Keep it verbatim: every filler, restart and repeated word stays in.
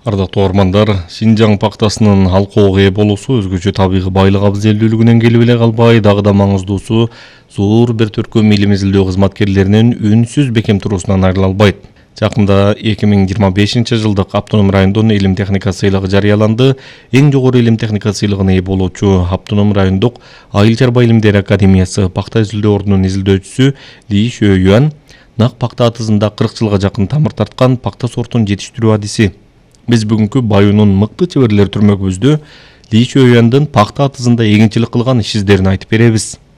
Ардактуу угармандар, Шинжаң пактасынын алкоого ээ болуусу өзгөчө табигый байлык абзелдүүлүгүнөн келип эле калбай, дагы да маңыздуусу зор бир төркүм илим изилдөө кызматкерлеринин үнсүз бекем туруусунан айрыла албайт. Жакында эки миң жыйырма бешинчи жылдык автоном райондун илим техника сыйлыгы жарыяланды. Эң жогору илим техника сыйлыгына ээ болуучу автоном райондук Айыл чарба илимдери академиясы пакта изилдөө ордунун изилдөөчүсү Ли Шө Юан нак пакта атызында кырк жылга жакын тамыр тарткан пакта сортун жетиштирүү адиси. Биз бүгүнкү Баюунун мыкты чеберлер түрмөгүбүздө Ли Шө Юандын пакта атызында эгинчилик кылган иш издерин айтып беребиз.